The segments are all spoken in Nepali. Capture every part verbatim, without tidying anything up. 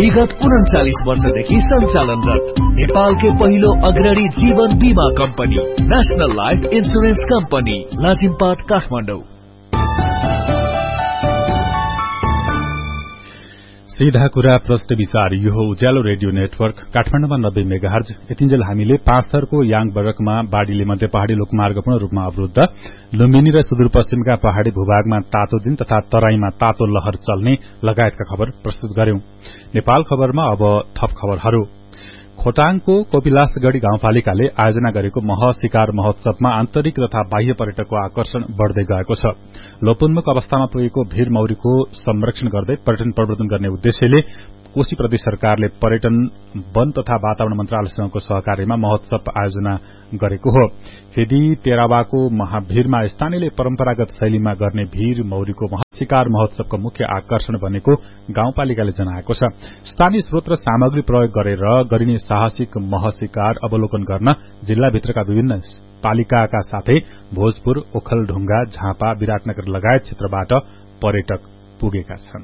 विगत उन्चालीस वर्षदेखि सञ्चालनरत नेपालकै पहिलो अग्रणी जीवन बीमा company national life insurance company Lazimpat Kathmandu. सीधा कुरा प्रश्न विचार यो हो उज्यालो रेडियो नेटवर्क काठमाडौँमा नब्बे मेगाहर्ज। यतिन्जेल हामीले पाँच थरको याङ बरकमा बाढ़ीले मध्य पहाड़ी लोकमार्ग पूर्ण रूपमा अवरुद्ध, लुम्बिनी र सुदूरपश्चिमका पहाड़ी भूभागमा तातो दिन तथा तराईमा तातो लहर चल्ने लगायतका खबर प्रस्तुत गर्यौं। नेपाल खबरमा अब थप खबरहरू। खोटाङको कोपिलासगढ़ी गाउँपालिकाले आयोजना गरेको मह शिकार महोत्सवमा आन्तरिक तथा बाह्य पर्यटकको आकर्षण बढ़दै गएको छ। लोपोन्मुख अवस्थामा पुगेको भीर मौरीको संरक्षण गर्दै पर्यटन प्रवर्धन गर्ने उद्देश्यले कोशी प्रदेश सरकारले पर्यटन वन तथा वातावरण मन्त्रालयसँगको सहकार्यमा महोत्सव आयोजना गरेको हो। फेदी तेरावाको महाभीरमा स्थानीयले परम्परागत शैलीमा गर्ने भीर मौरीको शिकार महोत्सवको मुख्य आकर्षण बनेको गाउँपालिकाले जनाएको छ। स्थानीय स्रोत र सामग्री प्रयोग गरेर गरिने साहसिक मह शिकार अवलोकन गर्न जिल्लाभित्रका विभिन्न पालिकाका साथै भोजपुर, ओखलढुंगा, झापा, विराटनगर लगायत क्षेत्रबाट पर्यटक पुगेका छन्।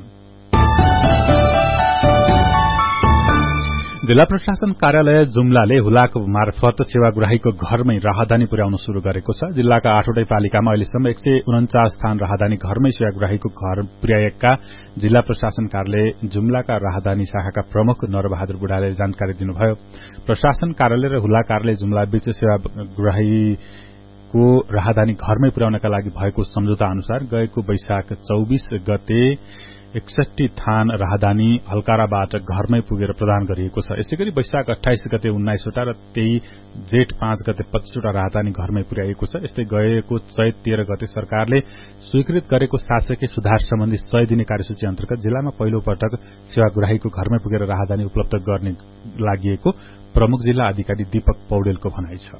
जिल्ला प्रशासन कार्यालय जुम्लाले हुलाक मार्फत सेवाग्राहीको घरमै राहदानी पुर्याउन शुरू गरेको छ। जिल्लाका आठवटै पालिकामा अहिलेसम्म एक सय उन्चास स्थान राहदानी घरमै सेवाग्राहीको घर पुर्याएका जिल्ला प्रशासन कार्यालय जुम्लाका राहदानी शाखाका प्रमुख नरबहादुर बुढाले जानकारी दिनुभयो। प्रशासन कार्यालय र हुला कार्यालय जुम्ला बीच सेवाग्राहीको राहदानी घरमै पुर्याउनका लागि भएको सम्झौता अनुसार गएको वैशाख चौबीस गते एकसठी थान राहदानी हलकाराबाट घरमै पुगेर प्रदान गरिएको छ। यसैगरी वैशाख अठाइस गते उन्नाइसवटा र त्यही जेठ पाँच गते पच्चीसवटा राहदानी घरमै पुर्याएको छ। यस्तै गएको चैत तेह्र गते सरकारले स्वीकृत गरेको शासकीय सुधार सम्बन्धी सय दिने कार्यसूची अन्तर्गत जिल्लामा पहिलो पटक सेवाग्राहीको घरमै पुगेर राहदानी उपलब्ध गर्ने लागि प्रमुख जिल्ला अधिकारी दीपक पौडेलको भनाइ छ।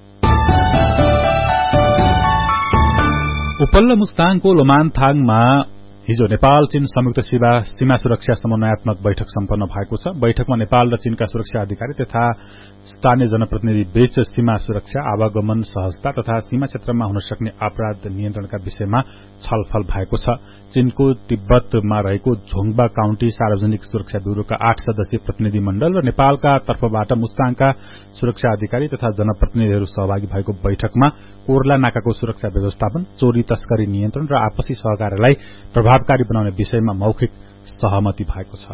उपल्लो मुस्ताङको लोमानथाङमा हिजो नेपाल चीन संयुक्त सीमा सुरक्षा समन्वयात्मक बैठक सम्पन्न भएको छ। बैठकमा नेपाल र चीनका सुरक्षा अधिकारी तथा स्थानीय जनप्रतिनिधि बीच सीमा सुरक्षा, आवागमन सहजता तथा सीमा क्षेत्रमा हुन सक्ने अपराध नियन्त्रणका विषयमा छलफल भएको छ। चीनको तिब्बतमा रहेको झोङबा काउन्टी सार्वजनिक सुरक्षा ब्यूरोका आठ सदस्यीय प्रतिनिधि मण्डल र नेपालका तर्फबाट मुस्ताङका सुरक्षा अधिकारी तथा जनप्रतिनिधिहरू सहभागी भएको बैठकमा कोर्ला नाकाको सुरक्षा व्यवस्थापन, चोरी तस्करी नियन्त्रण र आपसी सहकार्यलाई प्रभावकारी बनाउने विषयमा मौखिक सहमति भएको छ।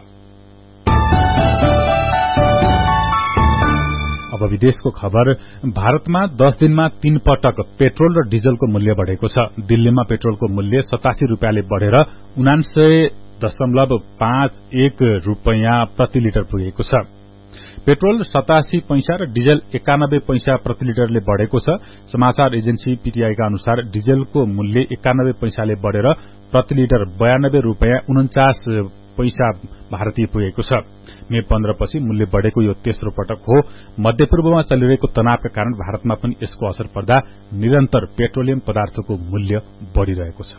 अब विदेशको खबर। भारतमा दस दिनमा तीन पटक पेट्रोल र डिजलको मूल्य बढ़ेको छ। दिल्लीमा पेट्रोलको मूल्य सतासी रूपियाँले बढ़ेर उनान्सय दशमलव पाँच एक रूपियाँ प्रति लिटर पुगेको छ। पेट्रोल सतासी पैसा र डिजल एकानब्बे पैसा प्रति लिटरले बढ़ेको छ। समाचार एजेन्सी पीटीआईका अनुसार डिजलको मूल्य एकानब्बे पैसाले बढ़ेर प्रति लिटर बयानब्बे रूपियाँ उन्चास पैसा भारतीय पुगेको छ। मे पन्ध्र पछि मूल्य बढ़ेको यो तेस्रो पटक हो। मध्यपूर्वमा चलिरहेको तनावका कारण भारतमा पनि यसको असर पर्दा निरन्तर पेट्रोलियम पदार्थको मूल्य बढ़िरहेको छ।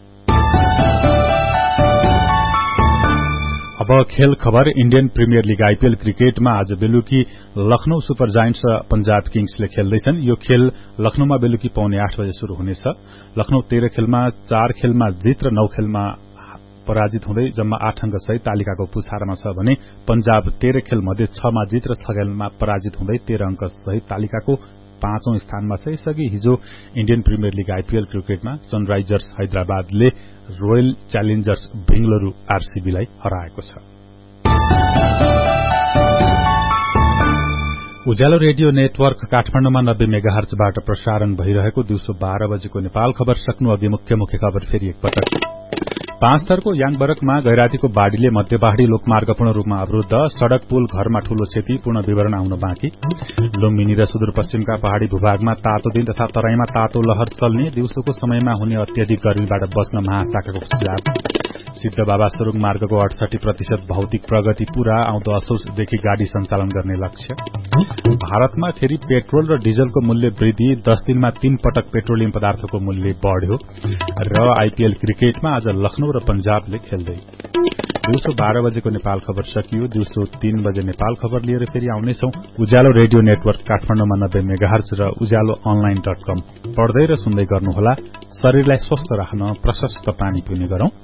अब खेल खबर। इण्डियन प्रिमियर लीग आईपीएल क्रिकेटमा आज बेलुकी लखनऊ सुपर जायन्ट्स र पंजाब किङ्सले खेल्दैछन्। यो खेल लखनऊमा बेलुकी पौने आठ बजे शुरू हुनेछ। लखनऊ तेह्र खेलमा चार खेलमा जित र नौ खेलमा पराजित हुँदै जम्मा आठ अङ्क सहित तालिकाको पुछारमा छ भने पंजाब तेह्र खेल मध्ये छमा जित र छ खेलमा पराजित हुँदै तेह्र अङ्क सहित तालिकाको पाँचौं स्थानमा छ। यसअघि हिजो इण्डियन प्रिमियर लीग आईपीएल क्रिकेटमा सनराइजर्स हैदराबादले रोयल च्यालेन्जर्स बेंगलुरू आरसीबीलाई हराएको छ। उज्यालो रेडियो नेटवर्क काठमाडौँमा नब्बे मेगाहर्जबाट प्रसारण भइरहेको दिउँसो बाह्र बजेको नेपाल खबर सक्नु अघि मुख्य मुख्य खबर फेरि एकपटक। पाँच थरको याङबरकमा गैरातीको बाढ़ीले मध्य पहाड़ी लोकमार्ग पूर्ण रूपमा अवरुद्ध, सड़क पुल घरमा ठूलो क्षति, पूर्ण विवरण आउन बाँकी। लुम्बिनी र सुदूरपश्चिमका पहाड़ी भूभागमा तातो दिन तथा तराईमा तातो लहर चल्ने, दिउँसोको समयमा हुने अत्याधिक गर्मीबाट बच्न महाशाखाको सुझाव। सिद्ध बाबा सुरुङ मार्गको अडसठी प्रतिशत भौतिक प्रगति पूरा, आउँदो असोजदेखि गाड़ी सञ्चालन गर्ने लक्ष्य। भारतमा फेरि पेट्रोल र डिजलको मूल्य वृद्धि, दस दिनमा तीन पटक पेट्रोलियम पदार्थको मूल्य बढ़्यो। र आईपीएल क्रिकेटमा आज लखनऊ र पंजाबले खेल्दै। दिउँसो बाह्र बजेको नेपाल खबर सकियो। दिउँसो तीन बजे नेपाल खबर लिएर फेरि आउनेछौं। उज्यालो रेडियो नेटवर्क काठमाडौँमा नब्बे मेगाहर्ज र उज्यालो अनलाइन डट कम पढ्दै र सुन्दै गर्नुहोला। शरीरलाई स्वस्थ राख्न प्रशस्त पानी पिउने गरौं।